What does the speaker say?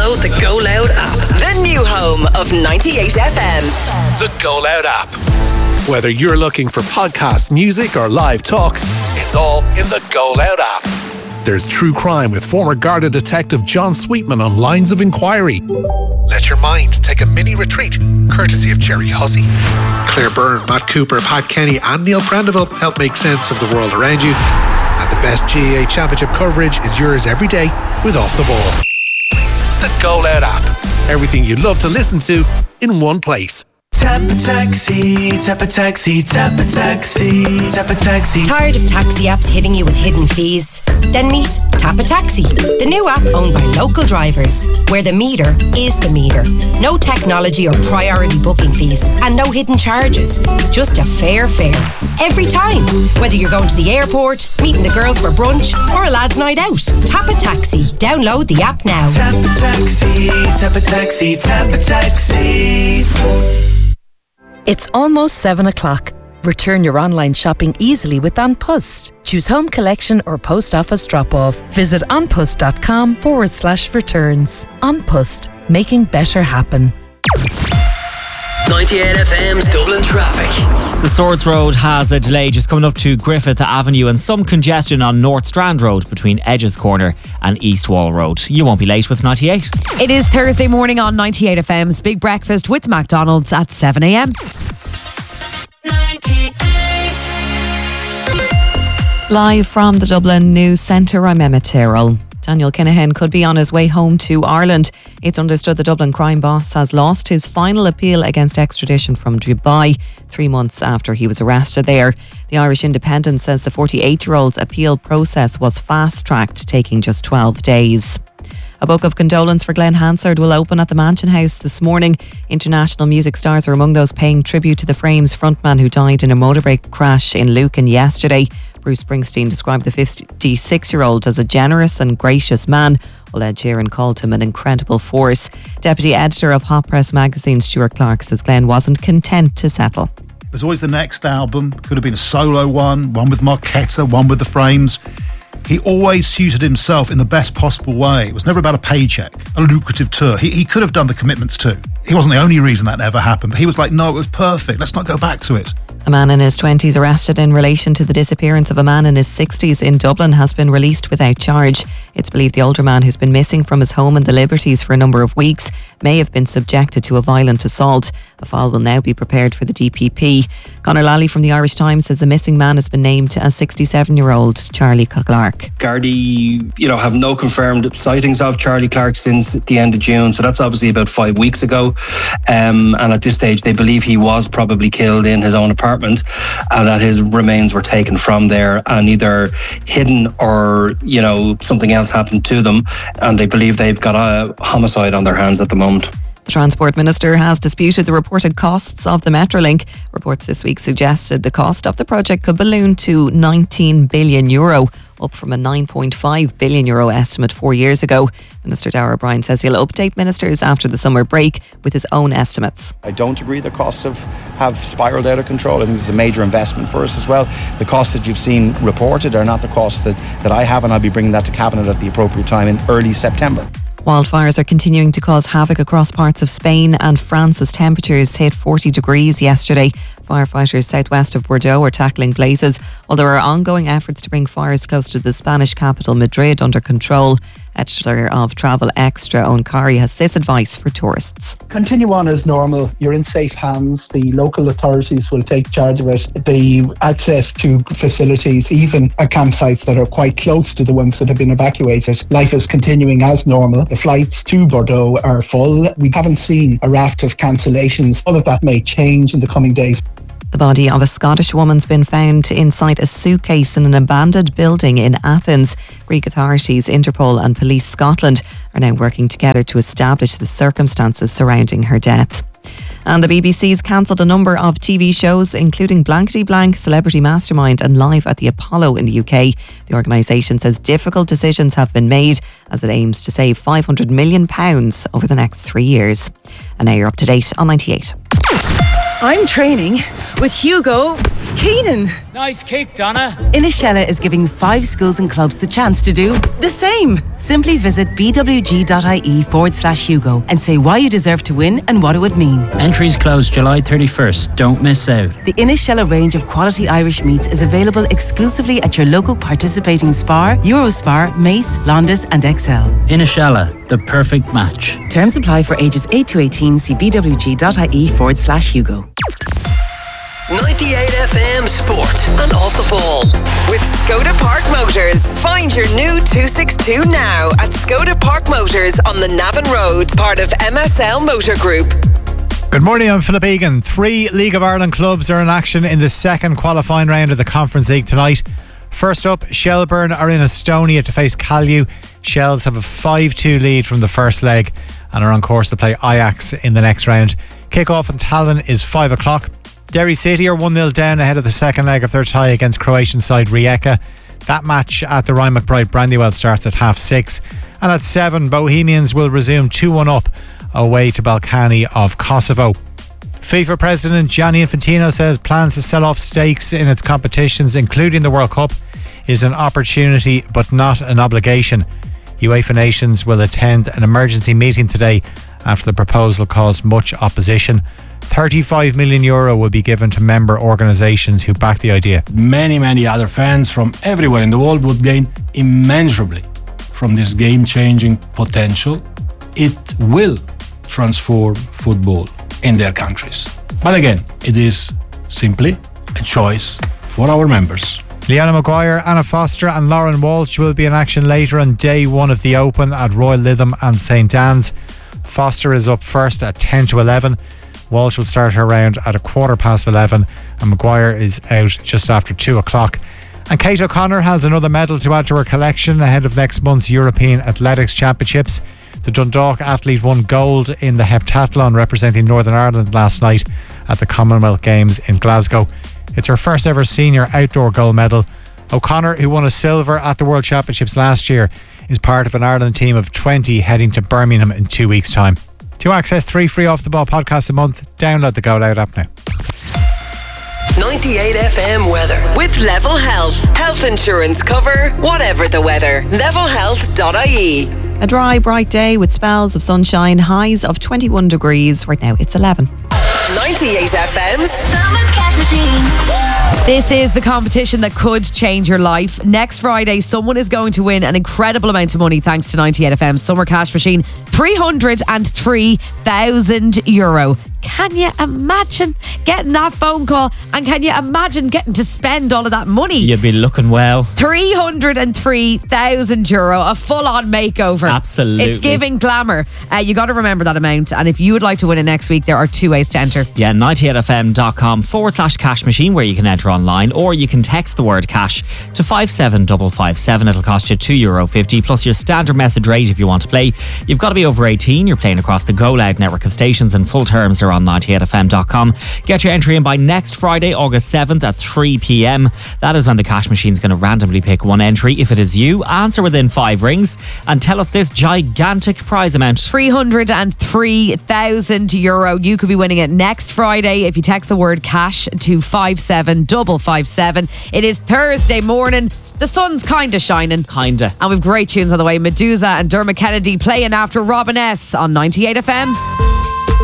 Download the Go Loud app, the new home of 98 FM. The Go Loud app. Whether you're looking for podcasts, music, or live talk, it's all in the Go Loud app. There's true crime with former Garda detective John Sweetman on Lines of Inquiry. Let your mind take a mini retreat, courtesy of Jerry Hussey. Claire Byrne, Matt Cooper, Pat Kenny, and Neil Prendeville help make sense of the world around you. And the best GAA Championship coverage is yours every day with Off the Ball. The Go Loud app. Everything you'd love to listen to in one place. Tap a taxi, tap a taxi, tap a taxi, tap a taxi. Tired of taxi apps hitting you with hidden fees? Then meet Tap a Taxi, the new app owned by local drivers, where the meter is the meter. No technology or priority booking fees, and no hidden charges. Just a fair fare every time. Whether you're going to the airport, meeting the girls for brunch, or a lad's night out. Tap a Taxi. Download the app now. Tap a taxi, tap a taxi, tap a taxi. It's almost 7 o'clock. Return your online shopping easily with An Post. Choose home collection or post office drop-off. Visit anpost.com/returns. An Post, making better happen. 98 FM's Dublin traffic. The Swords Road has a delay just coming up to Griffith Avenue and some congestion on North Strand Road between Edges Corner and East Wall Road. You won't be late with 98. It is Thursday morning on 98 FM's Big Breakfast with McDonald's at 7 a.m. 98. Live from the Dublin News Centre, I'm Emma Tyrrell. Daniel Kinahan could be on his way home to Ireland. It's understood the Dublin crime boss has lost his final appeal against extradition from Dubai 3 months after he was arrested there. The Irish Independent says the 48-year-old's appeal process was fast-tracked, taking just 12 days. A book of condolence for Glenn Hansard will open at the Mansion House this morning. International music stars are among those paying tribute to the Frames frontman who died in a motorbike crash in Lucan yesterday. Bruce Springsteen described the 56-year-old as a generous and gracious man, while Ed Sheeran called him an incredible force. Deputy editor of Hot Press magazine Stuart Clark says Glenn wasn't content to settle. There's always the next album. Could have been a solo one with Marketta, one with the Frames. He always suited himself in the best possible way. It was never about a paycheck, a lucrative tour. He could have done the commitments too. He wasn't the only reason that never happened. But he was like, no, it was perfect. Let's not go back to it. A man in his 20s arrested in relation to the disappearance of a man in his 60s in Dublin has been released without charge. It's believed the older man, who's been missing from his home in the Liberties for a number of weeks, may have been subjected to a violent assault. A file will now be prepared for the DPP. Conor Lally from the Irish Times says the missing man has been named as 67-year-old Charlie Clark. Gardaí, have no confirmed sightings of Charlie Clark since the end of June, so that's obviously about 5 weeks ago. And at this stage, they believe he was probably killed in his own apartment, and that his remains were taken from there and either hidden or, something else happened to them. And they believe they've got a homicide on their hands at the moment. The Transport Minister has disputed the reported costs of the Metrolink. Reports this week suggested the cost of the project could balloon to €19 billion, up from a €9.5 billion estimate 4 years ago. Minister Darragh O'Brien says he'll update ministers after the summer break with his own estimates. I don't agree the costs have spiralled out of control. I think this is a major investment for us as well. The costs that you've seen reported are not the costs that I have, and I'll be bringing that to Cabinet at the appropriate time in early September. Wildfires are continuing to cause havoc across parts of Spain and France as temperatures hit 40 degrees yesterday. Firefighters southwest of Bordeaux are tackling blazes, while there are ongoing efforts to bring fires close to the Spanish capital Madrid under control. Editor of Travel Extra, Owen Curry, has this advice for tourists. Continue on as normal. You're in safe hands. The local authorities will take charge of it. The access to facilities, even at campsites that are quite close to the ones that have been evacuated, life is continuing as normal. The flights to Bordeaux are full. We haven't seen a raft of cancellations. All of that may change in the coming days. The body of a Scottish woman's been found inside a suitcase in an abandoned building in Athens. Greek authorities, Interpol and Police Scotland are now working together to establish the circumstances surrounding her death. And the BBC's cancelled a number of TV shows, including Blankety Blank, Celebrity Mastermind and Live at the Apollo in the UK. The organisation says difficult decisions have been made as it aims to save £500 million over the next 3 years. And now you're up to date on 98. I'm training with Hugo Keenan! Nice kick, Donna. Inishella is giving 5 schools and clubs the chance to do the same. Simply visit bwg.ie/Hugo and say why you deserve to win and what it would mean. Entries close July 31st. Don't miss out. The Inishella range of quality Irish meats is available exclusively at your local participating Spar, Eurospar, Mace, Londis and XL. Inishella, the perfect match. Terms apply for ages 8 to 18. See bwg.ie/Hugo. 98 FM Sport and Off the Ball with Skoda Park Motors. Find your new 262 now at Skoda Park Motors on the Navan Road, part of MSL Motor Group. Good morning, I'm Philip Egan. 3 League of Ireland clubs are in action in the second qualifying round of the Conference League tonight. First up, Shelburne are in Estonia to face Kalju. Shells have a 5-2 lead from the first leg and are on course to play Ajax in the next round. Kick-off in Tallinn is 5 o'clock. Derry City are 1-0 down ahead of the second leg of their tie against Croatian side Rijeka. That match at the Ryan McBride Brandywell starts at 6:30. And at 7, Bohemians will resume 2-1 up away to Balkany of Kosovo. FIFA President Gianni Infantino says plans to sell off stakes in its competitions, including the World Cup, is an opportunity but not an obligation. UEFA nations will attend an emergency meeting today after the proposal caused much opposition. €35 million will be given to member organisations who back the idea. Many other fans from everywhere in the world would gain immeasurably from this game-changing potential. It will transform football in their countries. But again, it is simply a choice for our members. Leanna Maguire, Anna Foster and Lauren Walsh will be in action later on day 1 of the Open at Royal Lytham and St Anne's. Foster is up first at 10 to 11. Walsh will start her round at 11:15 and Maguire is out just after 2 o'clock. And Kate O'Connor has another medal to add to her collection ahead of next month's European Athletics Championships. The Dundalk athlete won gold in the heptathlon representing Northern Ireland last night at the Commonwealth Games in Glasgow. It's her first ever senior outdoor gold medal. O'Connor, who won a silver at the World Championships last year, is part of an Ireland team of 20 heading to Birmingham in 2 weeks' time. To access 3 free Off the Ball podcasts a month, download the Go Loud app now. 98 FM weather with Level Health. Health insurance cover, whatever the weather. Levelhealth.ie. A dry, bright day with spells of sunshine, highs of 21 degrees. Right now, it's 11. 98 FM's Summer Cash Machine. This is the competition that could change your life. Next Friday, someone is going to win an incredible amount of money thanks to 98 FM's Summer Cash Machine. €303,000. Can you imagine getting that phone call? And can you imagine getting to spend all of that money? You'd be looking well. €303,000, a full-on makeover. Absolutely. It's giving glamour. You got to remember that amount. And if you would like to win it next week, there are 2 ways to enter. Yeah, 98fm.com/cash machine where you can enter online, or you can text the word cash to 57557. It'll cost you €2.50 plus your standard message rate if you want to play. You've got to be over 18. You're playing across the Go Loud network of stations, and full terms are on 98fm.com. Get your entry in by next Friday, August 7th at 3 p.m. That is when the cash machine's going to randomly pick one entry. If it is you, answer within 5 rings and tell us this gigantic prize amount. €303,000. You could be winning it next Friday if you text the word cash to 57557. It is Thursday morning. The sun's kind of shining. Kinda. And we've great tunes on the way. Medusa and Dermot Kennedy playing after Robin S on 98 FM.